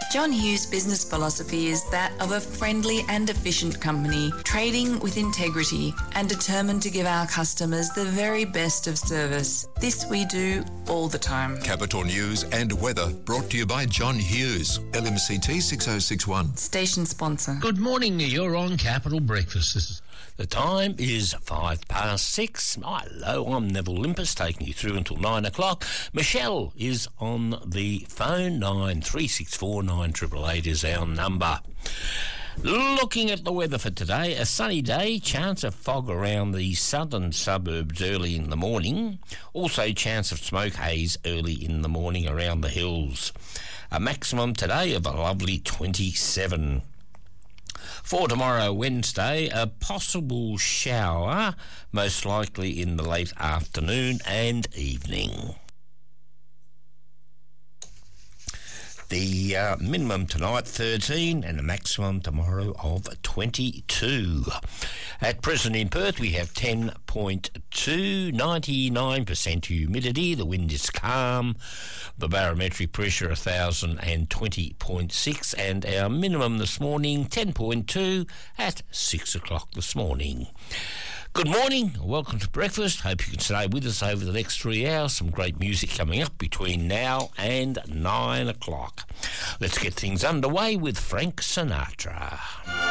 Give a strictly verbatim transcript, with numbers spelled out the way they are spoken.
John Hughes' business philosophy is that of a friendly and efficient company, trading with integrity and determined to give our customers the very best of service. This we do all the time. Capital News and weather brought to you by John Hughes, L M C T six oh six one. Station sponsor. Good morning, you're on Capital Breakfast. This is The time is five past six. Hello, I'm Neville Limpus, taking you through until nine o'clock. Michelle is on the phone. Nine three six four nine triple eight is our number. Looking at the weather for today, a sunny day, chance of fog around the southern suburbs early in the morning. Also chance of smoke haze early in the morning around the hills. A maximum today of a lovely twenty-seven. For tomorrow, Wednesday, a possible shower, most likely in the late afternoon and evening. The uh, minimum tonight, thirteen, and the maximum tomorrow of twenty-two. At present in Perth, we have ten point two, ninety-nine percent humidity. The wind is calm. The barometric pressure, one thousand twenty point six. And our minimum this morning, ten point two, at six o'clock this morning. Good morning, welcome to breakfast. Hope you can stay with us over the next three hours. Some great music coming up between now and nine o'clock. Let's get things underway with Frank Sinatra.